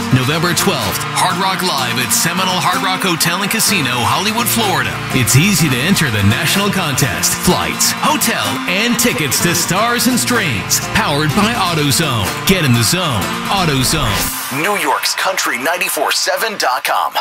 November 12th, Hard Rock Live at Seminole Hard Rock Hotel and Casino, Hollywood, Florida. It's easy to enter the national contest. Flights, hotel, and tickets to Stars and Strings. Powered by AutoZone. Get in the zone. AutoZone. New York's Country 94.7.com.